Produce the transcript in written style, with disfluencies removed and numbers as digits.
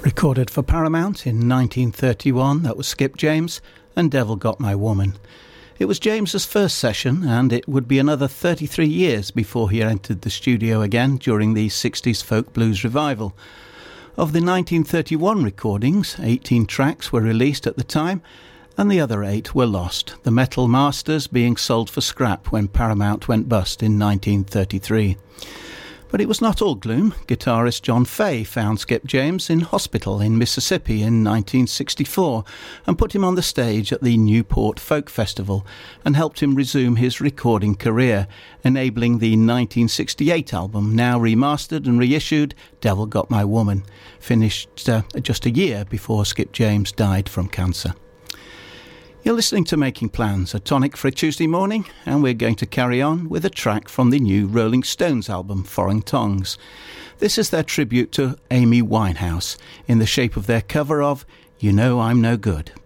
Recorded for Paramount in 1931, that was Skip James and Devil Got My Woman. It was James's first session, and it would be another 33 years before he entered the studio again during the 60s folk blues revival. Of the 1931 recordings, 18 tracks were released at the time, and the other 8 were lost, the metal masters being sold for scrap when Paramount went bust in 1933. But it was not all gloom. Guitarist John Fay found Skip James in hospital in Mississippi in 1964 and put him on the stage at the Newport Folk Festival and helped him resume his recording career, enabling the 1968 album, now remastered and reissued, Devil Got My Woman, finished just a year before Skip James died from cancer. You're listening to Making Plans, a tonic for a Tuesday morning, and we're going to carry on with a track from the new Rolling Stones album, Foreign Tongues. This is their tribute to Amy Winehouse, in the shape of their cover of You Know I'm No Good.